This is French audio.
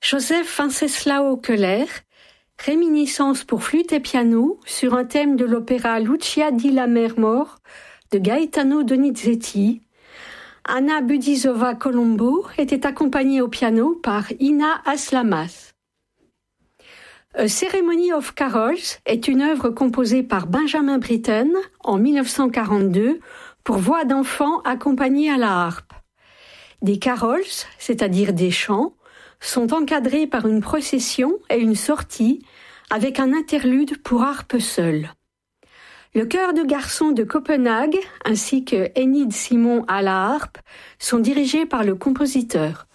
Joseph Wenceslao Keller, Réminiscences pour flûte et piano sur un thème de l'opéra Lucia di Lammermoor de Gaetano Donizetti. Anna Budizova-Colombo était accompagnée au piano par Ina Aslamas. A Ceremony of Carols est une œuvre composée par Benjamin Britten en 1942 pour voix d'enfants accompagnée à la harpe. Des carols, c'est-à-dire des chants, sont encadrés par une procession et une sortie avec un interlude pour harpe seule. Le chœur de garçons de Copenhague ainsi que Enid Simon à la harpe sont dirigés par le compositeur.